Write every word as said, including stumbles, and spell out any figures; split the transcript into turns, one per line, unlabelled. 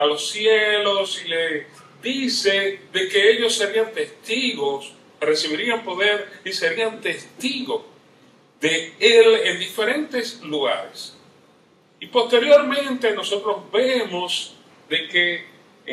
a los cielos y le dice de que ellos serían testigos, recibirían poder y serían testigos de Él en diferentes lugares. Y posteriormente nosotros vemos de que